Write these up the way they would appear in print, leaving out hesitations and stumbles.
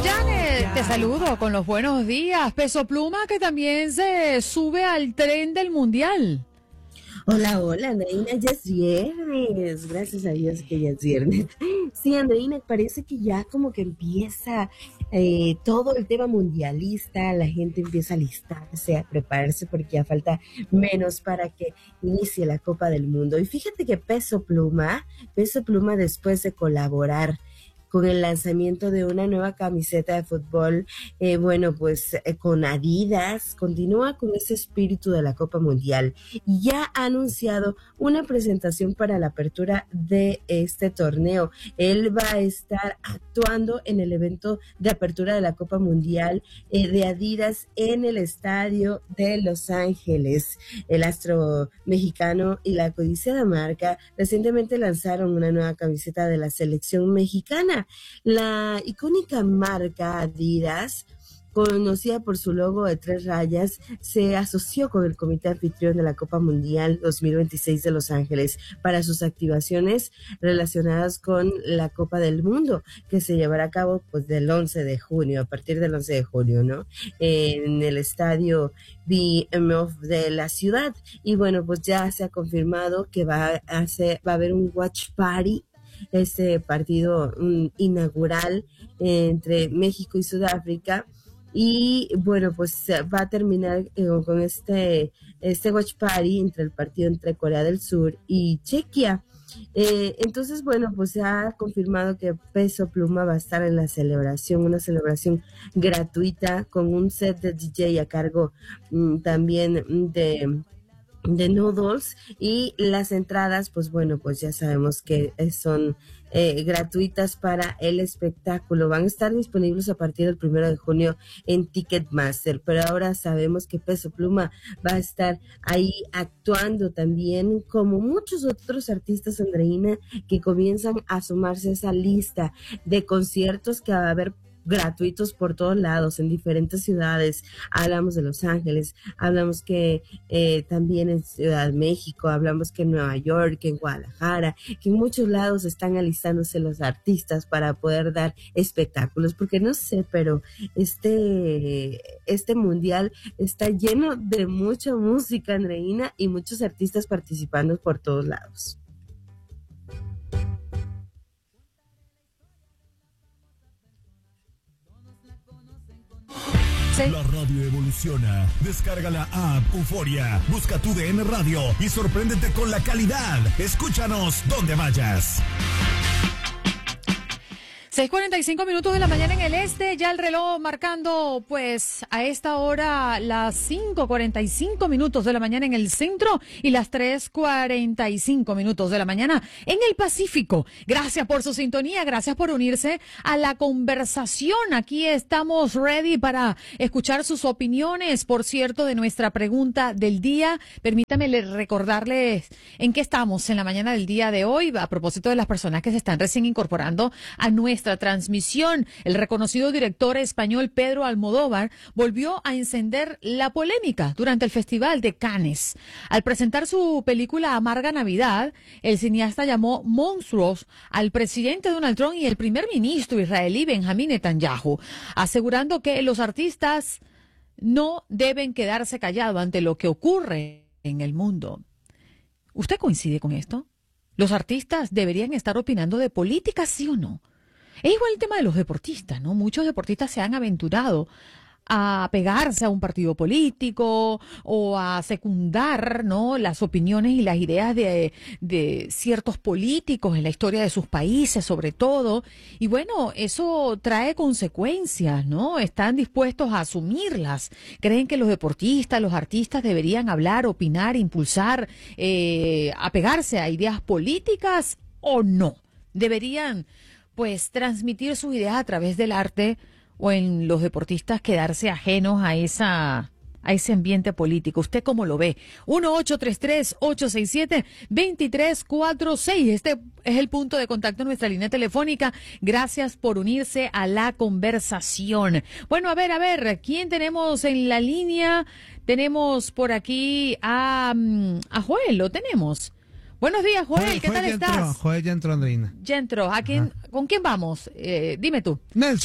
Janet, te saludo con los buenos días. Peso Pluma que también se sube al tren del mundial. Hola, hola, Andreina, ya es viernes, gracias a Dios que ya es viernes. Sí, Andreina, parece que ya como que empieza todo el tema mundialista, la gente empieza a alistarse, a prepararse porque ya falta menos para que inicie la Copa del Mundo. Y fíjate que Peso Pluma después de colaborar con el lanzamiento de una nueva camiseta de fútbol, con Adidas, continúa con ese espíritu de la Copa Mundial y ya ha anunciado una presentación para la apertura de este torneo. Él va a estar actuando en el evento de apertura de la Copa Mundial de Adidas en el estadio de Los Ángeles. El astro mexicano y la codiciada marca recientemente lanzaron una nueva camiseta de la selección mexicana. La icónica marca Adidas, conocida por su logo de 3 rayas, se asoció con el comité anfitrión de la Copa Mundial 2026 de Los Ángeles para sus activaciones relacionadas con la Copa del Mundo, que se llevará a cabo del 11 de junio, a partir del 11 de junio, ¿no? En el estadio BMO de la ciudad. Y bueno, pues ya se ha confirmado que va a haber un watch party, este partido inaugural entre México y Sudáfrica. Y bueno, pues va a terminar con este watch party entre el partido entre Corea del Sur y Chequia. Entonces, bueno, pues se ha confirmado que Peso Pluma va a estar en la celebración, una celebración gratuita con un set de DJ a cargo también de Noodles, y las entradas, pues bueno, pues ya sabemos que son gratuitas para el espectáculo. Van a estar disponibles a partir del 1 de junio en Ticketmaster, pero ahora sabemos que Peso Pluma va a estar ahí actuando también, como muchos otros artistas, Andreina, que comienzan a sumarse a esa lista de conciertos que va a haber gratuitos por todos lados, en diferentes ciudades. Hablamos de Los Ángeles, hablamos que también en Ciudad de México, hablamos que en Nueva York, que en Guadalajara, que en muchos lados están alistándose los artistas para poder dar espectáculos, porque no sé, pero este mundial está lleno de mucha música, Andreina, y muchos artistas participando por todos lados. Sí. La radio evoluciona. Descarga la app Euforia, busca tu DN Radio y sorpréndete con la calidad. Escúchanos donde vayas. 6:45 minutos de la mañana en el este, ya el reloj marcando pues a esta hora las 5:45 minutos de la mañana en el centro y las 3:45 minutos de la mañana en el Pacífico. Gracias por su sintonía, gracias por unirse a la conversación. Aquí estamos ready para escuchar sus opiniones, por cierto, de nuestra pregunta del día. Permítame recordarles en qué estamos en la mañana del día de hoy, a propósito de las personas que se están recién incorporando a nuestra transmisión. El reconocido director español Pedro Almodóvar volvió a encender la polémica durante el Festival de Cannes. Al presentar su película Amarga Navidad, el cineasta llamó monstruos al presidente Donald Trump y el primer ministro israelí Benjamín Netanyahu, asegurando que los artistas no deben quedarse callados ante lo que ocurre en el mundo. ¿Usted coincide con esto? ¿Los artistas deberían estar opinando de política, sí o no? Es igual el tema de los deportistas, ¿no? Muchos deportistas se han aventurado a pegarse a un partido político o a secundar, ¿no?, las opiniones y las ideas de ciertos políticos en la historia de sus países, sobre todo. Y bueno, eso trae consecuencias, ¿no? Están dispuestos a asumirlas. Creen que los deportistas, los artistas deberían hablar, opinar, impulsar, apegarse a ideas políticas, ¿o no? Deberían pues transmitir sus ideas a través del arte, o en los deportistas quedarse ajenos a ese ambiente político. ¿Usted cómo lo ve? 1-833-867-2346. Este es el punto de contacto en nuestra línea telefónica. Gracias por unirse a la conversación. Bueno, a ver, ¿quién tenemos en la línea? Tenemos por aquí a Joel, ¿lo tenemos? Buenos días, Joel, ¿qué tal estás? Joel ya entró, Andreina. Ya entró. ¿Con quién vamos? Dime tú. Nelson.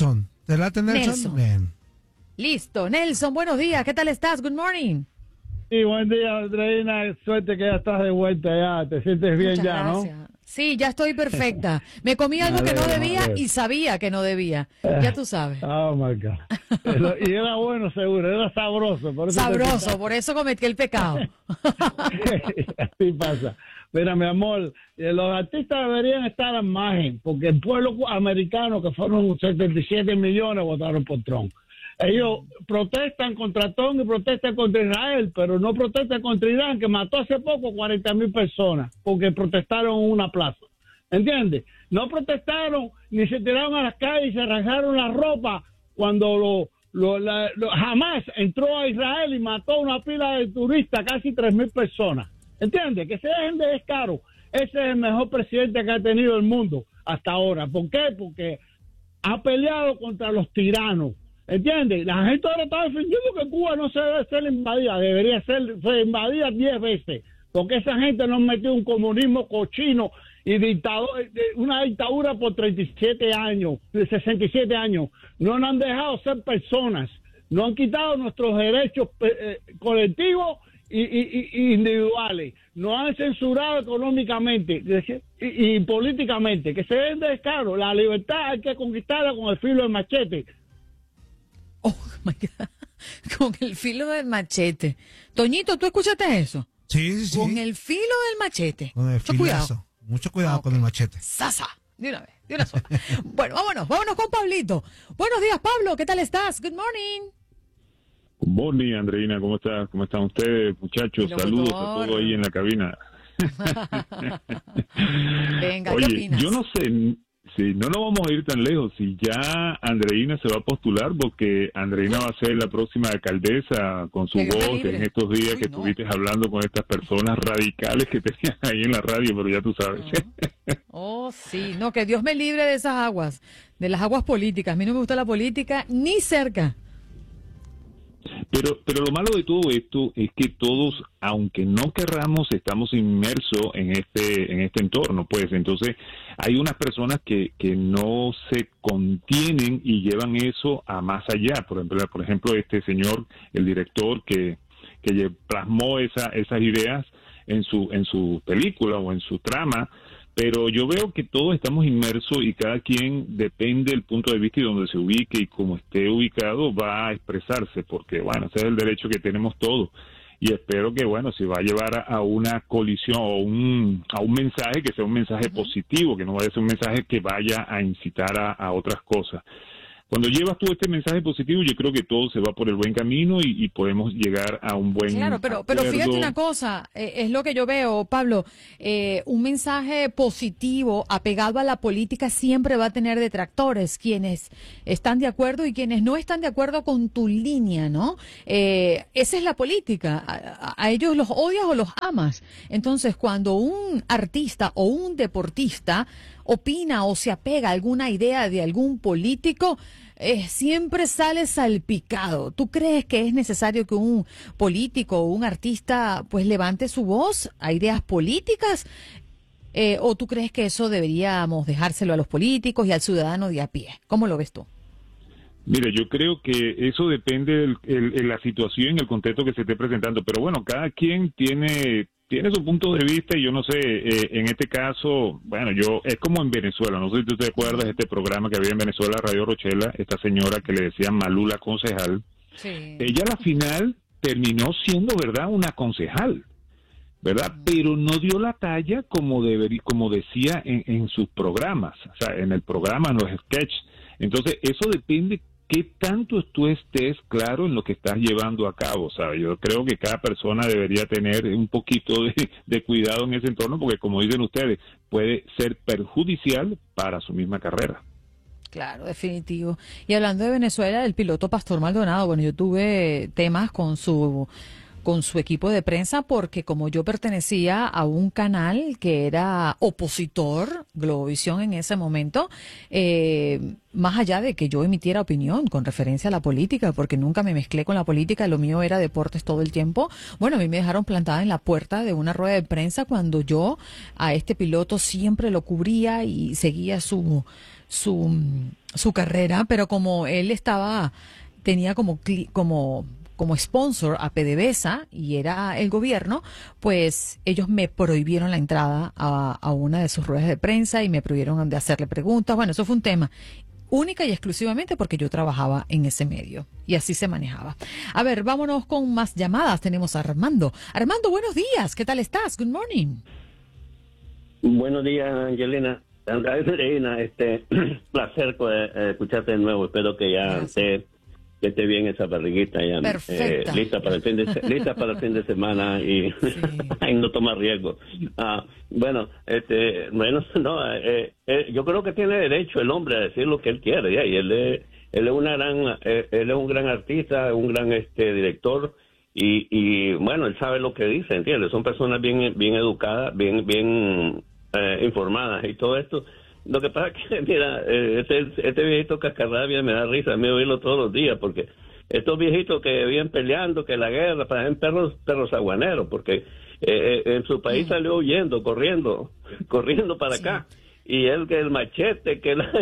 ¿Te late, Nelson? Bien. Listo. Nelson, buenos días. ¿Qué tal estás? Good morning. Sí, buen día, Andreina. Suerte que ya estás de vuelta ya. Te sientes bien. Muchas ya, gracias. ¿No? Sí, ya estoy perfecta. Me comí algo que no debía y sabía que no debía. Ya tú sabes. Oh, my God. Y era bueno, seguro. Era sabroso. Por eso cometí el pecado. Así pasa. Mira, mi amor, los artistas deberían estar al margen, porque el pueblo americano, que fueron 77 millones, votaron por Trump. Ellos protestan contra Trump y protestan contra Israel, pero no protestan contra Irán, que mató hace poco 40,000 personas porque protestaron en una plaza. ¿Entiendes? No protestaron ni se tiraron a las calles y se arrancaron la ropa cuando Hamas entró a Israel y mató una pila de turistas, casi 3,000 personas. ¿Entiendes? Que se dejen de descaro. Ese es el mejor presidente que ha tenido el mundo hasta ahora. ¿Por qué? Porque ha peleado contra los tiranos. ¿Entiendes? La gente ahora está defendiendo que Cuba no se debe ser invadida, debería ser invadida 10 veces, porque esa gente nos metió un comunismo cochino y una dictadura por 37 años, 67 años. No nos han dejado ser personas, nos han quitado nuestros derechos colectivos y individuales, nos han censurado económicamente y políticamente, que se den de descaro. La libertad hay que conquistarla con el filo del machete. Oh, my God. Con el filo del machete. Toñito, ¿tú escuchaste eso? Sí. Con el filo del machete. Con el filazo. Mucho cuidado con el machete. Sasa. De una vez, de una sola. Bueno, vámonos con Pablito. Buenos días, Pablo. ¿Qué tal estás? Good morning. Good morning, Andreina. ¿Cómo estás? ¿Cómo están ustedes, muchachos? Saludos a todos ahí en la cabina. Venga, oye, ¿qué opinas? Yo no sé... Sí, no nos vamos a ir tan lejos. Si ya Andreina se va a postular, porque Andreina va a ser la próxima alcaldesa con su voz en estos días que estuviste hablando con estas personas radicales que tenías ahí en la radio, pero ya tú sabes. Oh, sí, no, que Dios me libre de esas aguas, de las aguas políticas. A mí no me gusta la política ni cerca. Pero lo malo de todo esto es que todos, aunque no querramos, estamos inmersos en este entorno, pues. Entonces, hay unas personas que no se contienen y llevan eso a más allá. Por ejemplo, este señor, el director que plasmó esas ideas en su película o en su trama. Pero yo veo que todos estamos inmersos y cada quien, depende del punto de vista y donde se ubique y cómo esté ubicado, va a expresarse, porque, bueno, ese es el derecho que tenemos todos. Y espero que, bueno, se va a llevar a una colisión o a un mensaje que sea un mensaje positivo, que no vaya a ser un mensaje que vaya a incitar a otras cosas. Cuando llevas tú este mensaje positivo, yo creo que todo se va por el buen camino y podemos llegar a un buen Claro, pero fíjate una cosa, es lo que yo veo, Pablo, un mensaje positivo apegado a la política siempre va a tener detractores, quienes están de acuerdo y quienes no están de acuerdo con tu línea, ¿no? Esa es la política, a ellos los odias o los amas. Entonces, cuando un artista o un deportista opina o se apega a alguna idea de algún político, siempre sale salpicado. ¿Tú crees que es necesario que un político o un artista pues levante su voz a ideas políticas? ¿O tú crees que eso deberíamos dejárselo a los políticos y al ciudadano de a pie? ¿Cómo lo ves tú? Mire, yo creo que eso depende de la situación, el contexto que se esté presentando, pero bueno, cada quien tiene su punto de vista y yo no sé, en este caso, bueno, es como en Venezuela, no sé si tú te acuerdas de este programa que había en Venezuela, Radio Rochela, esta señora que le decían Malú la concejal, sí. Ella a la final terminó siendo, ¿verdad?, una concejal, ¿verdad? Pero no dio la talla como decía en sus programas, o sea, en el programa, en los sketches. Entonces, eso depende qué tanto tú estés claro en lo que estás llevando a cabo, ¿sabes? Yo creo que cada persona debería tener un poquito de cuidado en ese entorno, porque como dicen ustedes, puede ser perjudicial para su misma carrera. Claro, definitivo. Y hablando de Venezuela, el piloto Pastor Maldonado, bueno, yo tuve temas con su equipo de prensa porque como yo pertenecía a un canal que era opositor, Globovisión en ese momento, más allá de que yo emitiera opinión con referencia a la política, porque nunca me mezclé con la política, lo mío era deportes todo el tiempo, bueno, a mí me dejaron plantada en la puerta de una rueda de prensa cuando yo a este piloto siempre lo cubría y seguía su su carrera, pero como él tenía como sponsor a PDVSA y era el gobierno, pues ellos me prohibieron la entrada a una de sus ruedas de prensa y me prohibieron de hacerle preguntas. Bueno, eso fue un tema única y exclusivamente porque yo trabajaba en ese medio y así se manejaba. A ver, vámonos con más llamadas. Tenemos a Armando. Armando, buenos días. ¿Qué tal estás? Good morning. Buenos días, Angelina. Andreina, placer escucharte de nuevo. Espero que ya esté bien esa barriguita ya. Perfecta. Lista para el fin de semana y, Sí. y no tomar riesgo. Yo creo que tiene derecho el hombre a decir lo que él quiere, ya, y él es un gran artista, un gran director y bueno, él sabe lo que dice, ¿entiendes? Son personas bien educadas, bien informadas y todo esto. Lo que pasa es que, mira, este viejito cascarrabia me da risa a mí oírlo todos los días, porque estos viejitos que viven peleando, que la guerra, parecen perros aguaneros, porque en su país salió huyendo, corriendo para acá, y él que el machete, que la...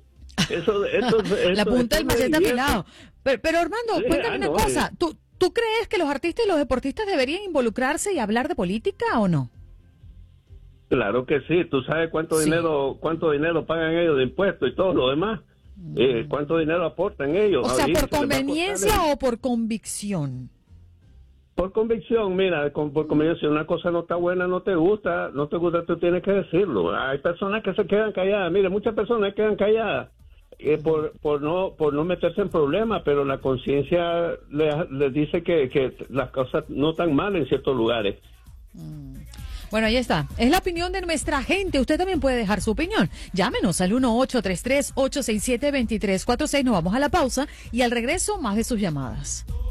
La punta del machete afilado. Pero Armando, Sí, cuéntame una cosa. ¿Tú crees que los artistas y los deportistas deberían involucrarse y hablar de política o no? Claro que sí. ¿Tú sabes cuánto dinero pagan ellos de impuestos y todo lo demás? ¿Cuánto dinero aportan ellos? O sea, Ahorita ¿por se les va a conveniencia costar o por convicción? Por convicción, mira, por convicción, si una cosa no está buena, no te gusta, tú tienes que decirlo. Hay personas que se quedan calladas. Mire, muchas personas quedan calladas por no meterse en problemas, pero la conciencia les dice que las cosas no están mal en ciertos lugares. Bueno, ahí está. Es la opinión de nuestra gente. Usted también puede dejar su opinión. Llámenos al 1-833-867-2346. Nos vamos a la pausa y al regreso más de sus llamadas.